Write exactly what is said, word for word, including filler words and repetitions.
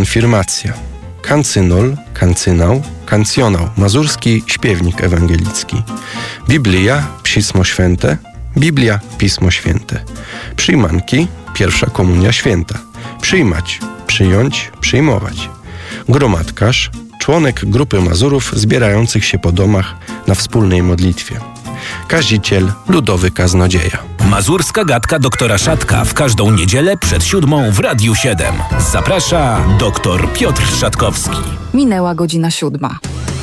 konfirmacja. Kancynol, kancynał, kancjonał, mazurski śpiewnik ewangelicki. Biblia, Pismo Święte, Biblia, Pismo Święte. Przyjmanki, pierwsza komunia święta. Przyjmać, przyjąć, przyjmować. Gromadkarz, członek grupy Mazurów zbierających się po domach na wspólnej modlitwie. Kaziciel, ludowy kaznodzieja. Mazurska gadka doktora Szatka w każdą niedzielę przed siódmą w Radiu siedem. Zaprasza doktor Piotr Szatkowski. Minęła godzina siódma.